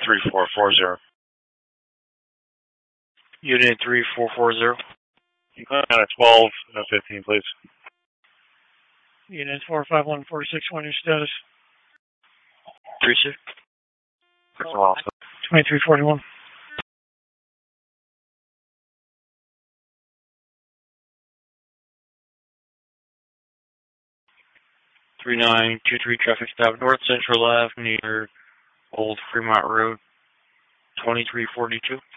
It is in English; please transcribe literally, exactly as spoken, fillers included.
three four four zero. Unit three four four zero. Uh, twelve fifteen, please. Unit four five one four six one, your status? three six. twenty-three forty-one. three nine two three traffic stop North Central Ave near Old Fremont Road, twenty-three forty-two.